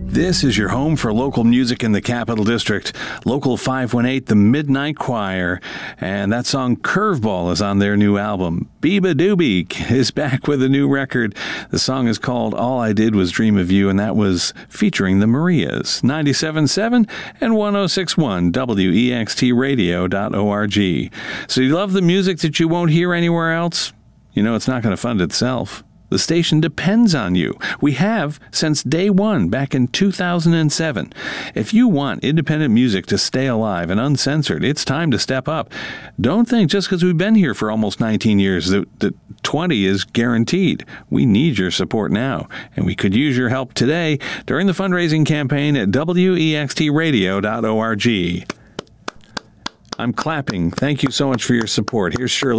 This is your home for local music in the Capital District. Local 518, The Midnight Choir. And that song Curveball is on their new album. Biba Doobie is back with a new record. The song is called All I Did Was Dream of You, and that was featuring the Marias. 97.7 and 106.1 WEXTradio.org. So you love the music that you won't hear anywhere else? You know it's not going to fund itself. The station depends on you. We have since day one back in 2007. If you want independent music to stay alive and uncensored, it's time to step up. Don't think just because we've been here for almost 19 years that 20 is guaranteed. We need your support now, and we could use your help today during the fundraising campaign at WEXTradio.org. I'm clapping. Thank you so much for your support. Here's Shirley.